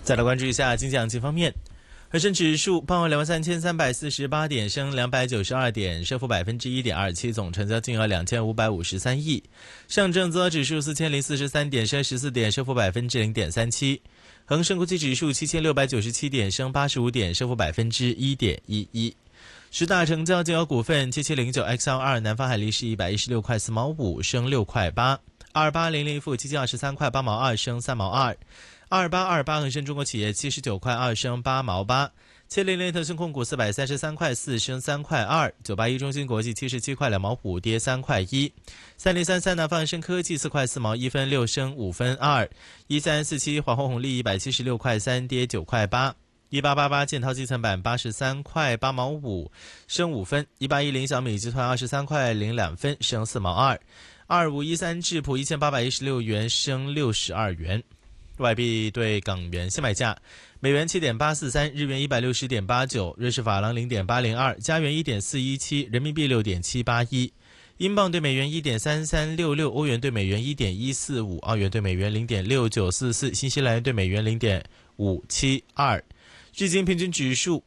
再来关注一下经济行情方面，恒生指数报23348点，升292点，升幅1.27%，总成交金额2553亿。上证综合指数4043点，升14点，升幅0.37%。恒生国际指数7697点，升85点，升幅1.11%。十大成交金额股份7709XL2，南方海力士116块4毛5，升6块8。2800富基金23块8毛2，升3毛2。2828恒生中国企业79块2，升8毛8。700腾讯控股433块4，升3块2。981中芯国际77块2毛5，跌3块1。3033南方恒生科技4块4毛1分6，升5分2。1347华虹红利176块3，跌9块8。1888建滔基层板83块8毛5，升5分。1810小米集团23块02分，升4毛2。2513智普1816元，升62元。外币对港元现买价：美元7.843，日元160.89，瑞士法郎0.802，加元1.417，人民币6.781，英镑对美元1.3366，欧元对美元1.145，澳元对美元0.6944，新西兰元对美元0.572。日经平均指数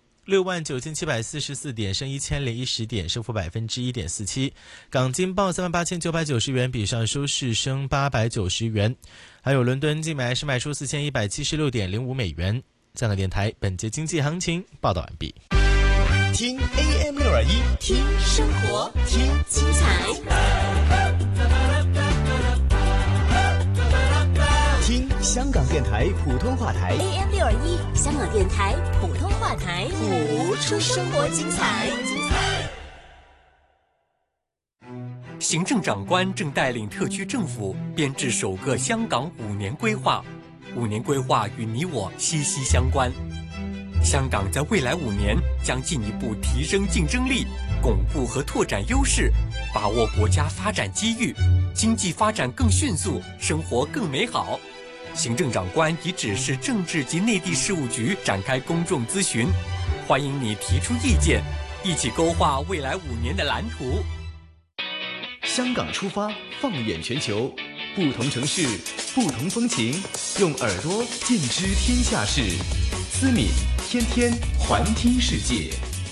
69744点，升1010点，升幅1.47%。港金报38990元，比上收市升890元。还有伦敦净买是卖出4176.05美元。香港电台本节经济行情报道完毕。 听 AM621，听生活，听精彩，听香港电台普通话台 AM621，香港电台普通话台， 谱出生活精彩。 行政长官正带领特区政府编制首个香港5年规划，5年规划与你我息息相关。香港在未来5年将进一步提升竞争力，巩固和拓展优势，把握国家发展机遇，经济发展更迅速，生活更美好。行政长官已指示政治及内地事务局展开公众咨询，欢迎你提出意见，一起勾画未来5年的蓝图。 香港出发，放眼全球，不同城市，不同风情，用耳朵尽知天下事。思敏天天环听世界。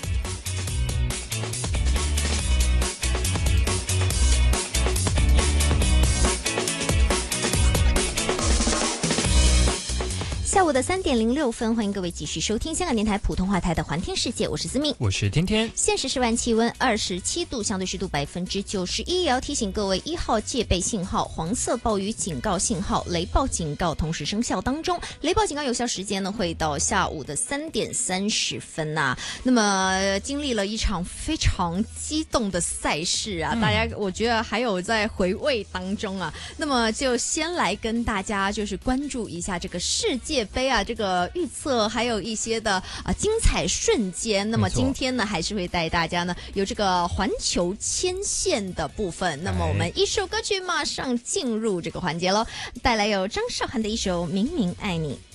下午的3点06分，欢迎各位继续收听香港电台普通话台的环天世界，我是思敏， 我是天天。 现时室外气温27度，相对湿度91%。也要提醒各位，1号戒备信号、黄色暴雨警告信号、雷暴警告同时生效当中。雷暴警告有效时间呢会到下午的3点30分呐。那么经历了一场非常激动的赛事啊，大家我觉得还有在回味当中啊。那么就先来跟大家就是关注一下这个世界杯啊，这个预测还有一些的精彩瞬间。那么今天呢，还是会带大家呢有这个环球牵线的部分。那么我们一首歌曲马上进入这个环节咯，带来有张韶涵的一首《明明爱你》。